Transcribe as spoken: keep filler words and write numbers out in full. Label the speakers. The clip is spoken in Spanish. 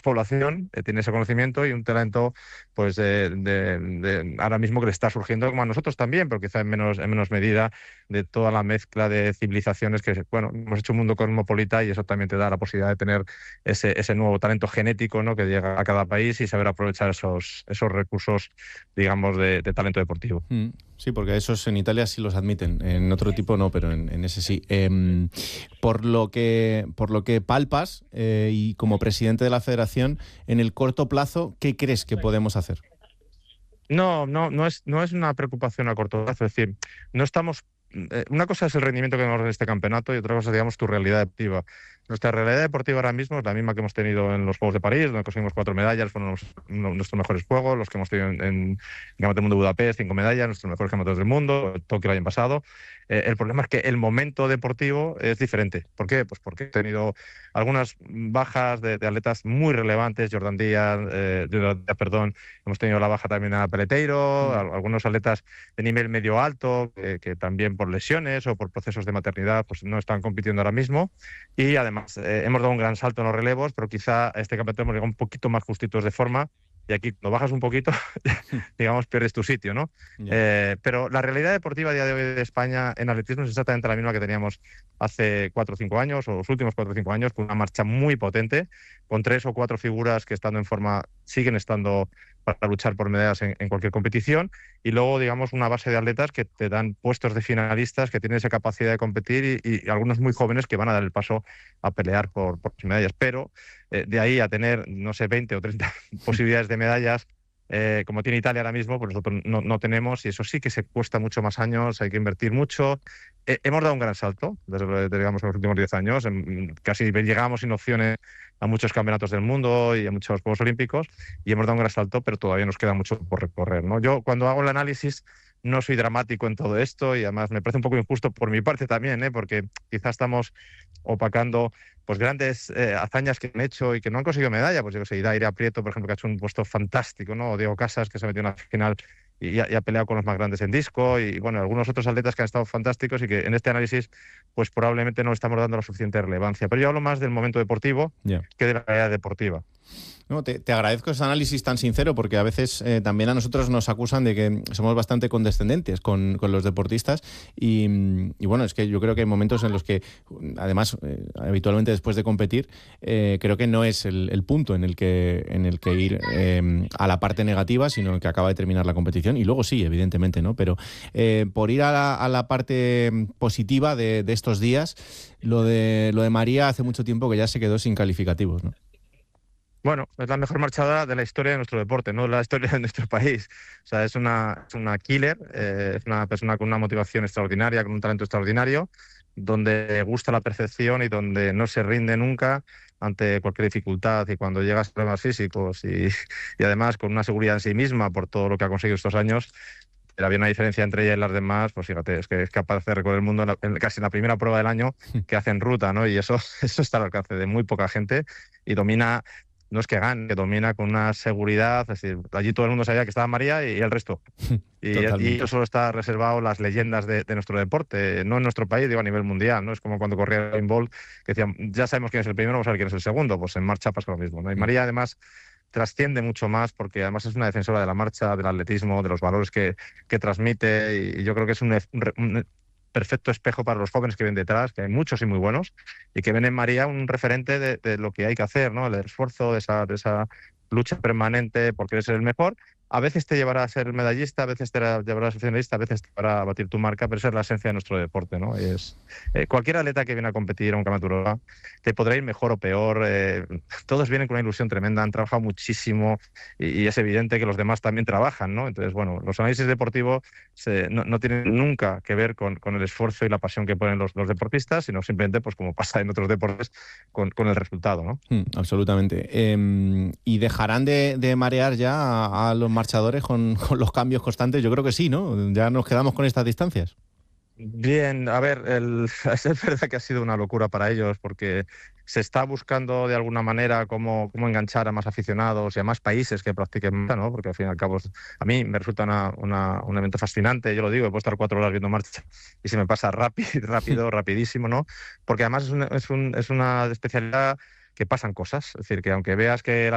Speaker 1: población eh, tiene ese conocimiento y un talento pues de, de, de ahora mismo que le está surgiendo como a nosotros también, pero quizá en menos, en menos medida, de toda la mezcla de civilizaciones que, bueno, hemos hecho un mundo cosmopolita y eso también te da la posibilidad de tener ese, ese nuevo talento genético, ¿no?, que llega a cada país y saber aprovechar esos, esos recursos, digamos, de, de talento deportivo.
Speaker 2: Mm, sí, porque esos en Italia sí los admiten, en otro tipo no, pero en, en ese sí. Eh, por lo que por lo que palpas eh, y como presidente de la federación, en el corto plazo, ¿qué crees que podemos hacer?
Speaker 1: No, no, no es, no es una preocupación a corto plazo. Es decir, no estamos. eh, Una cosa es el rendimiento que tenemos en este campeonato y otra cosa es, digamos, tu realidad deportiva. Nuestra realidad deportiva ahora mismo es la misma que hemos tenido en los Juegos de París, donde conseguimos cuatro medallas, fueron los- uno de nuestros mejores juegos, los que hemos tenido en, en Campeonato del Mundo de Budapest, cinco medallas, nuestros mejores campeonatos del mundo, Tokio el año pasado. Eh, el problema es que el momento deportivo es diferente. ¿Por qué? Pues porque he tenido algunas bajas de, de atletas muy relevantes, Jordan Díaz, eh, Jordan Díaz, perdón, hemos tenido la baja también a Peleteiro,
Speaker 2: Mm.
Speaker 1: a- algunos atletas de nivel medio alto, eh, que también por lesiones o por procesos de maternidad pues no están compitiendo ahora mismo. Y además eh, hemos dado un gran salto en los relevos, pero quizá a este campeonato hemos llegado un poquito más justitos de forma. Y aquí, cuando bajas un poquito, digamos, pierdes tu sitio, ¿no?
Speaker 2: Ya.
Speaker 1: Eh, pero la realidad deportiva a día de hoy de España en atletismo es exactamente la misma que teníamos hace cuatro o cinco años, o los últimos cuatro o cinco años, con una marcha muy potente, con tres o cuatro figuras que estando en forma siguen estando para luchar por medallas en, en cualquier competición, y luego, digamos, una base de atletas que te dan puestos de finalistas, que tienen esa capacidad de competir y, y algunos muy jóvenes que van a dar el paso a pelear por, por medallas. Pero eh, de ahí a tener, no sé, veinte o treinta posibilidades de medallas, eh, como tiene Italia ahora mismo, pues nosotros no, no tenemos, y eso sí que se cuesta mucho más años, hay que invertir mucho. Eh, hemos dado un gran salto, desde, digamos, en los últimos diez años, en, casi llegamos sin opciones a muchos campeonatos del mundo y a muchos Juegos Olímpicos, y hemos dado un gran salto, pero todavía nos queda mucho por recorrer, ¿no? Yo, cuando hago el análisis, no soy dramático en todo esto, y además me parece un poco injusto por mi parte también, ¿eh?, porque quizás estamos opacando pues grandes eh, hazañas que han hecho y que no han conseguido medalla. Pues yo que sé, Idaira Prieto, por ejemplo, que ha hecho un puesto fantástico, ¿no? O Diego Casas, que se ha metido en la final y ha, y ha peleado con los más grandes en disco, y bueno, algunos otros atletas que han estado fantásticos y que en este análisis pues probablemente no le estamos dando la suficiente relevancia. Pero yo hablo más del momento deportivo
Speaker 2: Ya.
Speaker 1: que de la realidad deportiva.
Speaker 2: No, te, te agradezco ese análisis tan sincero, porque a veces eh, también a nosotros nos acusan de que somos bastante condescendentes con, con los deportistas y, y bueno, es que yo creo que hay momentos en los que, además, eh, habitualmente después de competir, eh, creo que no es el, el punto en el que, en el que ir eh, a la parte negativa, sino en que acaba de terminar la competición, y luego sí, evidentemente, ¿no? Pero eh, por ir a la, a la parte positiva de, de estos días, lo de, lo de María hace mucho tiempo que ya se quedó sin calificativos, ¿no?
Speaker 1: Bueno, es la mejor marchadora de la historia de nuestro deporte, no de la historia de nuestro país. O sea, es una, es una killer, eh, es una persona con una motivación extraordinaria, con un talento extraordinario, donde le gusta la perfección y donde no se rinde nunca ante cualquier dificultad. Y cuando llega a problemas físicos y, y además con una seguridad en sí misma por todo lo que ha conseguido estos años, pero había una diferencia entre ella y las demás, pues fíjate, es que es capaz de recorrer el mundo en la- en casi en la primera prueba del año que hace en ruta, ¿no? Y eso, eso está al alcance de muy poca gente y domina. No es que gane, que domina con una seguridad. Es decir, allí todo el mundo sabía que estaba María y el resto. Y, y eso solo está reservado a las leyendas de, de nuestro deporte, no en nuestro país, digo a nivel mundial, ¿no? Es como cuando corría Usain Bolt, que decían, ya sabemos quién es el primero, vamos a ver quién es el segundo. Pues en marcha pasa lo mismo, ¿no? Y María además trasciende mucho más porque además es una defensora de la marcha, del atletismo, de los valores que, que transmite, y yo creo que es un, un, un perfecto espejo para los jóvenes que ven detrás, que hay muchos y muy buenos, y que ven en María un referente de, de lo que hay que hacer, ¿no? El esfuerzo, de esa, de esa lucha permanente por querer ser el mejor. A veces te llevará a ser medallista, a veces te llevará a ser finalista, a veces te llevará a batir tu marca, pero esa es la esencia de nuestro deporte, ¿no? Es, eh, cualquier atleta que viene a competir a un campeonato de Europa, te podrá ir mejor o peor, eh, todos vienen con una ilusión tremenda, han trabajado muchísimo, y, y es evidente que los demás también trabajan, ¿no? Entonces, bueno, los análisis deportivos se, no, no tienen nunca que ver con, con el esfuerzo y la pasión que ponen los, los deportistas, sino simplemente, pues como pasa en otros deportes, con, con el resultado, ¿no?
Speaker 2: Mm, absolutamente. Eh, ¿Y dejarán de, de marear ya a, a los marchadores con, con los cambios constantes? Yo creo que sí, ¿no? Ya nos quedamos con estas distancias.
Speaker 1: Bien, a ver, el, es verdad que ha sido una locura para ellos porque se está buscando de alguna manera cómo, cómo enganchar a más aficionados y a más países que practiquen marcha, ¿no? Porque al fin y al cabo a mí me resulta una, una, un evento fascinante, yo lo digo, puedo estar cuatro horas viendo marcha y se me pasa rápido, rápido, rapidísimo, ¿no? Porque además es, un, es, un, es una especialidad que pasan cosas, es decir, que aunque veas que la